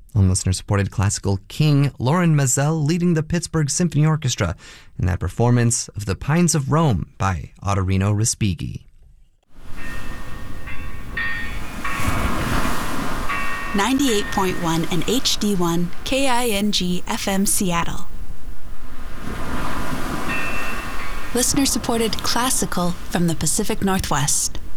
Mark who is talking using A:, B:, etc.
A: On listener-supported classical king, Lauren Mazel leading the Pittsburgh Symphony Orchestra in that performance of The Pines of Rome by Ottorino Respighi.
B: 98.1 and HD1 KING FM Seattle. Listener-supported classical from the Pacific Northwest.